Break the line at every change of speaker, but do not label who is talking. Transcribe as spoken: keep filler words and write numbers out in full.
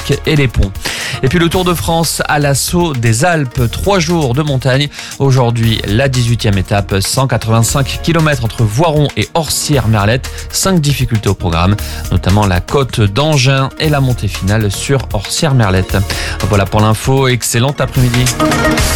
parcs et les ponts. Et puis le Tour de France à l'assaut des Alpes, trois jours de montagne. Aujourd'hui, la dix-huitième étape, cent quatre-vingt-cinq kilomètres entre Voiron et Orsières-Merlette. Cinq difficultés au programme, notamment la côte d'Angin et la montée finale sur Orsières-Merlette. Voilà pour l'info, excellent après-midi.